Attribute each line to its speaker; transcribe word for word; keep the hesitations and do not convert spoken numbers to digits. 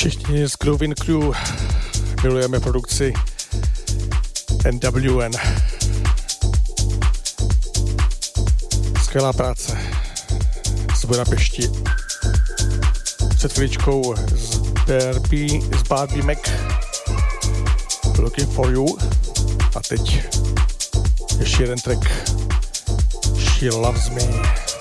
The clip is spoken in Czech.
Speaker 1: Všichni z Groovin Crew milujeme produkci N W N. Skvělá práce z Budapešti. Před chvíličkou z Barbie, z Barbie Mac Looking for You. A teď ještě jeden track She Loves Me.